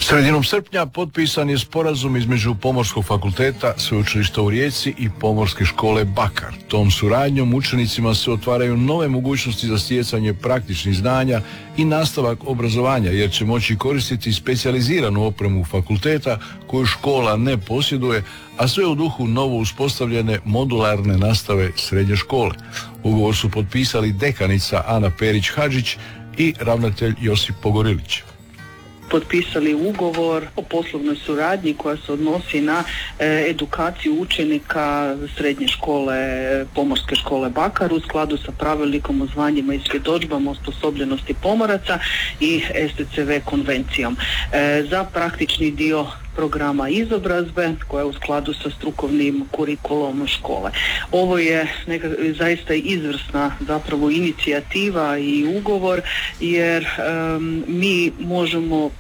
Sredinom srpnja potpisan je sporazum između Pomorskog fakulteta, Sveučilišta u Rijeci i Pomorske škole Bakar. Tom suradnjom učenicima se otvaraju nove mogućnosti za stjecanje praktičnih znanja i nastavak obrazovanja, jer će moći koristiti specijaliziranu opremu fakulteta koju škola ne posjeduje, a sve u duhu novo uspostavljene modularne nastave srednje škole. Ugovor su potpisali dekanica Ana Perić-Hadžić i ravnatelj Josip Pogorilić. Potpisali ugovor o poslovnoj suradnji koja se odnosi na edukaciju učenika srednje škole, Pomorske škole Bakar u skladu sa pravilnikom o zvanjima i svjedodžbama osposobljenosti pomoraca i STCV konvencijom. Za praktični dio programa izobrazbe koja je u skladu sa strukovnim kurikulom škole. Ovo je zaista izvrsna zapravo inicijativa i ugovor, jer mi možemo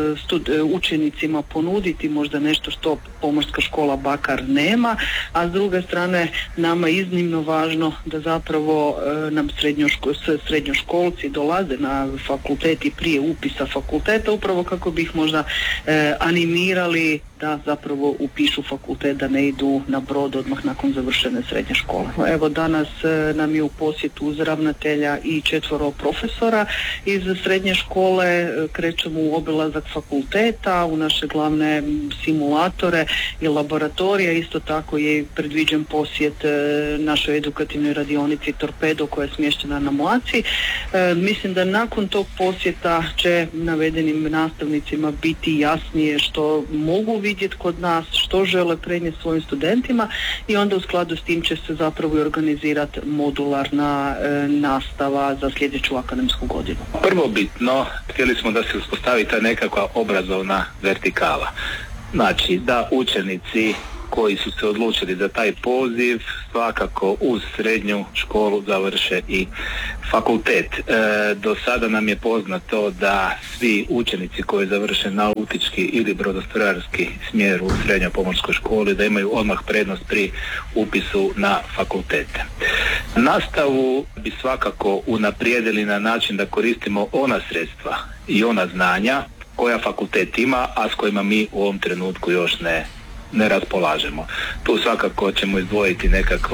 učenicima ponuditi možda nešto što Pomorska škola Bakar nema, a s druge strane nama je iznimno važno da zapravo nam srednjoškolci dolaze na fakultet i prije upisa fakulteta, upravo kako bi ih možda animirali da zapravo upišu fakultet, da ne idu na brod odmah nakon završene srednje škole. Evo danas nam je u posjetu uz ravnatelja i 4 profesora iz srednje škole. Krećemo u obilazak fakulteta, u naše glavne simulatore i laboratorije. Isto tako je predviđen posjet našoj edukativnoj radionici Torpedo koja je smještena na Mlaci. Mislim da nakon tog posjeta će navedenim nastavnicima biti jasnije što mogu vidjeti kod nas, što žele prenijeti svojim studentima, i onda u skladu s tim će se zapravo i organizirati modularna nastava za sljedeću akademsku godinu. Prvobitno htjeli smo da se uspostavi ta nekakva obrazovna vertikala. Znači da učenici koji su se odlučili za taj poziv svakako uz srednju školu završe i fakultet. Do sada nam je poznato da svi učenici koji završe nautički ili brodostrojarski smjer u srednjoj pomorskoj školi da imaju odmah prednost pri upisu na fakultete. Nastavu bi svakako unaprijedili na način da koristimo ona sredstva i ona znanja koja fakultet ima, a s kojima mi u ovom trenutku još ne raspolažemo. Tu svakako ćemo izdvojiti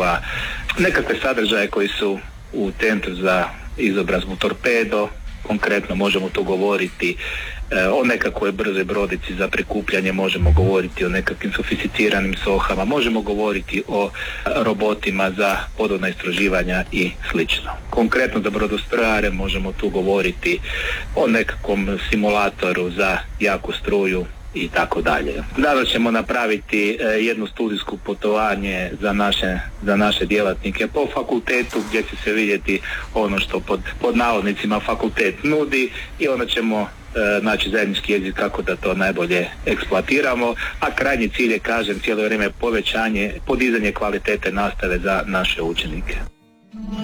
nekakve sadržaje koji su u Centru za izobrazbu Torpedo. Konkretno možemo tu govoriti o nekakvoj brzoj brodici za prikupljanje, možemo govoriti o nekakvim sofisticiranim sohama, možemo govoriti o robotima za podvodna istraživanja i slično. Konkretno za brodostrojare možemo tu govoriti o nekakvom simulatoru za jaku struju i tako dalje. Danas ćemo napraviti jedno studijsko putovanje za naše djelatnike po fakultetu, gdje će se vidjeti ono što pod navodnicima fakultet nudi, i onda ćemo naći zajednički jezik kako da to najbolje eksploatiramo, a krajnji cilj je, kažem, cijelo vrijeme podizanje kvalitete nastave za naše učenike.